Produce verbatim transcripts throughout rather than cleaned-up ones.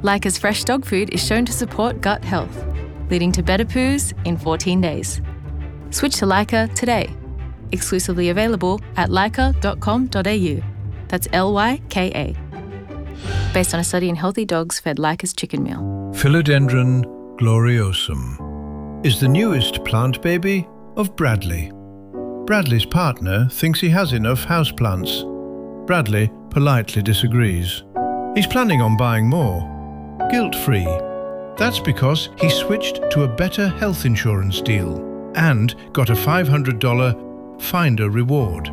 Leica's fresh dog food is shown to support gut health, leading to better poos in fourteen days. Switch to Leica today. Exclusively available at leica dot com dot a u. That's L Y K A. Based on a study in healthy dogs fed Leica's chicken meal. Philodendron gloriosum is the newest plant baby of Bradley. Bradley's partner thinks he has enough houseplants. Bradley politely disagrees. He's planning on buying more, guilt-free. That's because he switched to a better health insurance deal and got a five hundred dollars Finder reward.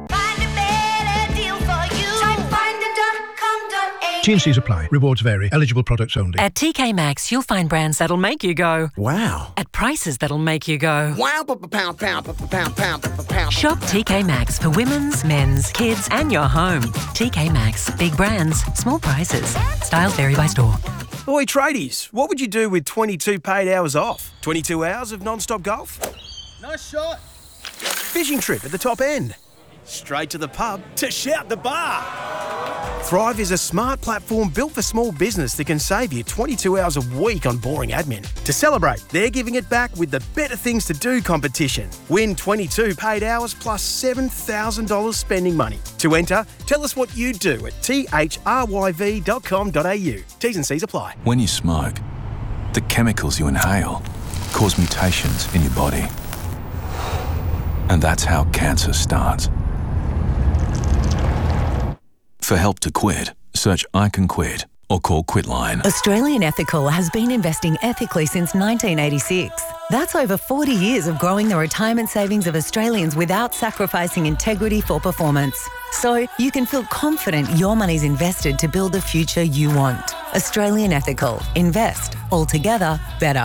T and C's apply. Rewards vary. Eligible products only. At T K Maxx, you'll find brands that'll make you go, wow. At prices that'll make you go, wow. Pound, pound, pound, pound, pound. Shop T K Maxx for women's, men's, kids and your home. T K Maxx. Big brands, small prices. Styles vary by store. Oi, tradies, what would you do with twenty-two paid hours off? twenty-two hours of non-stop golf? Nice shot. Fishing trip at the top end? Straight to the pub to shout the bar? Thrive is a smart platform built for small business that can save you twenty-two hours a week on boring admin. To celebrate, they're giving it back with the Better Things to Do competition. Win twenty-two paid hours plus seven thousand dollars spending money. To enter, tell us what you do at t h r y v dot com dot a u. T's and C's apply. When you smoke, the chemicals you inhale cause mutations in your body. And that's how cancer starts. For help to quit, search I Can Quit or call Quitline. Australian Ethical has been investing ethically since nineteen eighty-six. That's over forty years of growing the retirement savings of Australians without sacrificing integrity for performance. So you can feel confident your money's invested to build the future you want. Australian Ethical. Invest. Altogether better.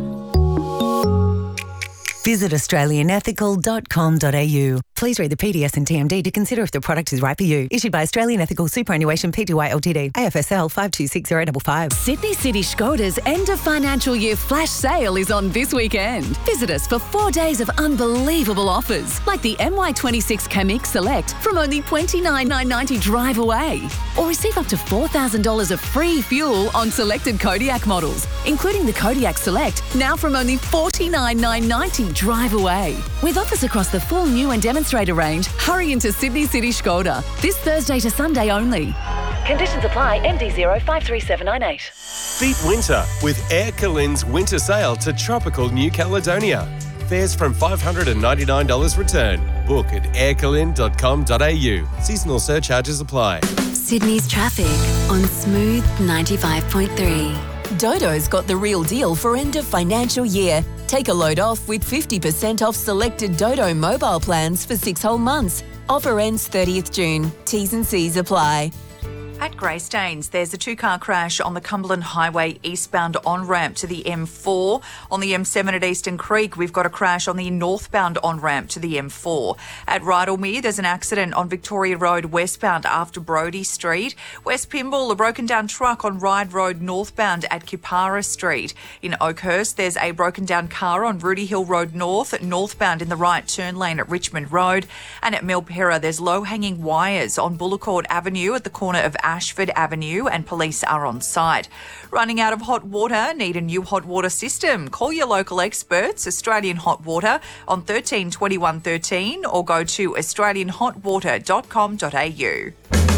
Visit australian ethical dot com dot a u. Please read the P D S and T M D to consider if the product is right for you. Issued by Australian Ethical Superannuation Pty Ltd. A F S L five two six zero five five. Sydney City Skoda's end of financial year flash sale is on this weekend. Visit us for four days of unbelievable offers, like the M Y twenty-six Kamiq Select from only twenty-nine thousand nine hundred ninety dollars drive away. Or receive up to four thousand dollars of free fuel on selected Kodiaq models, including the Kodiaq Select, now from only forty-nine thousand nine hundred ninety dollars drive away. With offers across the full new and demonstrator range, hurry into Sydney City Skoda. This Thursday to Sunday only. Conditions apply. M D zero five three seven nine eight. Beat winter with Air Calin's winter sale to tropical New Caledonia. Fares from five hundred ninety-nine dollars return. Book at air calin dot com dot a u. Seasonal surcharges apply. Sydney's traffic on Smooth ninety-five point three. Dodo's got the real deal for end of financial year. Take a load off with fifty percent off selected Dodo mobile plans for six whole months. Offer ends thirtieth June. T's and C's apply. At Greystanes, there's a two-car crash on the Cumberland Highway eastbound on-ramp to the M four. On the M seven at Eastern Creek, we've got a crash on the northbound on-ramp to the M four. At Rydalmere, there's an accident on Victoria Road westbound after Brodie Street. West Pymble, a broken-down truck on Ryde Road northbound at Kipara Street. In Oakhurst, there's a broken-down car on Rudy Hill Road north, northbound in the right turn lane at Richmond Road. And at Milperra, there's low-hanging wires on Bullecourt Avenue at the corner of Ashford Avenue, and police are on site. Running out of hot water? Need a new hot water system? Call your local experts, Australian Hot Water, on thirteen twenty-one thirteen or go to australian hot water dot com dot a u.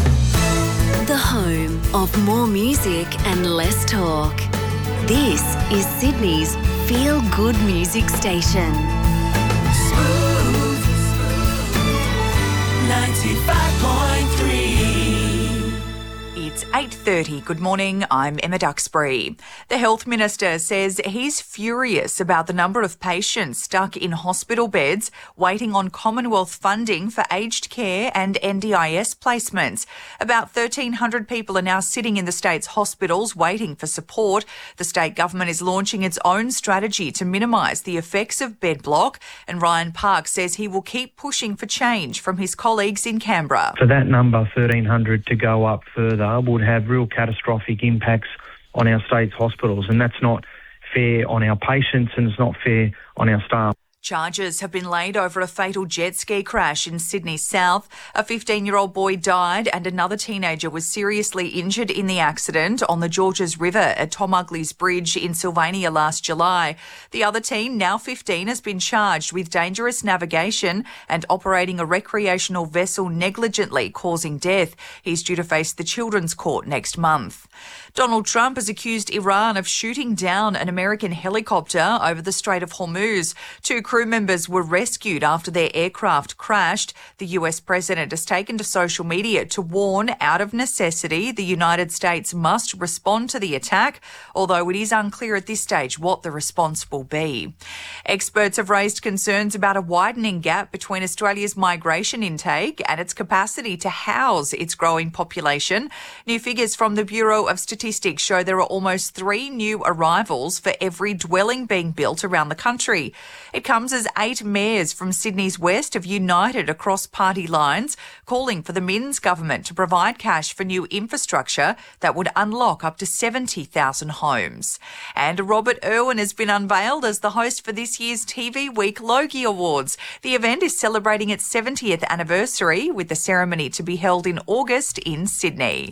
The home of more music and less talk. This is Sydney's Feel Good Music Station. Smooth ninety-five point three. It's eight thirty. Good morning, I'm Emma Duxbury. The Health Minister says he's furious about the number of patients stuck in hospital beds waiting on Commonwealth funding for aged care and N D I S placements. About thirteen hundred people are now sitting in the state's hospitals waiting for support. The state government is launching its own strategy to minimise the effects of bed block, and Ryan Park says he will keep pushing for change from his colleagues in Canberra. For that number, thirteen hundred, to go up further would have real catastrophic impacts on our state's hospitals, and that's not fair on our patients and it's not fair on our staff. Charges have been laid over a fatal jet ski crash in Sydney South. A fifteen-year-old boy died and another teenager was seriously injured in the accident on the Georges River at Tom Ugley's Bridge in Sylvania last July. The other teen, now fifteen, has been charged with dangerous navigation and operating a recreational vessel negligently, causing death. He's due to face the Children's Court next month. Donald Trump has accused Iran of shooting down an American helicopter over the Strait of Hormuz. Two crew members were rescued after their aircraft crashed. The U S president has taken to social media to warn, out of necessity, the United States must respond to the attack, although it is unclear at this stage what the response will be. Experts have raised concerns about a widening gap between Australia's migration intake and its capacity to house its growing population. New figures from the Bureau of Statistics show there are almost three new arrivals for every dwelling being built around the country. It comes as eight mayors from Sydney's west have united across party lines, calling for the Minns government to provide cash for new infrastructure that would unlock up to seventy thousand homes. And Robert Irwin has been unveiled as the host for this year's T V Week Logie Awards. The event is celebrating its seventieth anniversary, with the ceremony to be held in August in Sydney.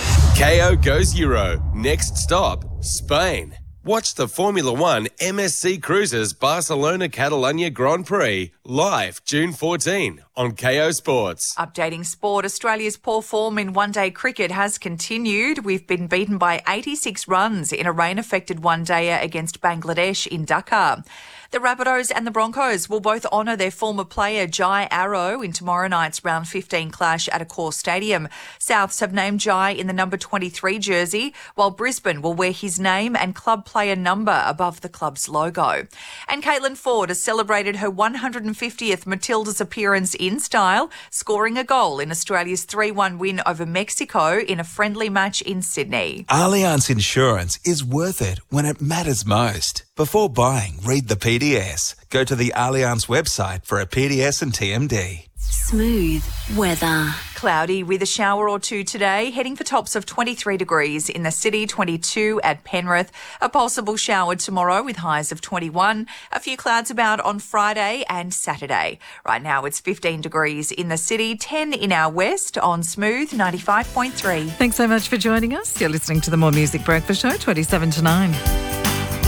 K O goes Euro. Next stop, Spain. Watch the Formula One M S C Cruises Barcelona Catalunya Grand Prix live June fourteenth on K O Sports. Updating sport, Australia's poor form in one-day cricket has continued. We've been beaten by eighty-six runs in a rain-affected one-dayer against Bangladesh in Dhaka. The Rabbitohs and the Broncos will both honour their former player Jai Arrow in tomorrow night's round fifteen clash at Accor Stadium. Souths have named Jai in the number twenty-three jersey, while Brisbane will wear his name and club player number above the club's logo. And Caitlin Ford has celebrated her one hundred fiftieth Matildas appearance in style, scoring a goal in Australia's three one win over Mexico in a friendly match in Sydney. Allianz Insurance is worth it when it matters most. Before buying, read the P D S. Go to the Allianz website for a P D S and T M D. Smooth weather. Cloudy with a shower or two today, heading for tops of twenty-three degrees in the city, twenty-two at Penrith. A possible shower tomorrow with highs of twenty-one. A few clouds about on Friday and Saturday. Right now it's fifteen degrees in the city, ten in our west on Smooth ninety-five point three. Thanks so much for joining us. You're listening to the More Music Breakfast Show, twenty-seven to nine.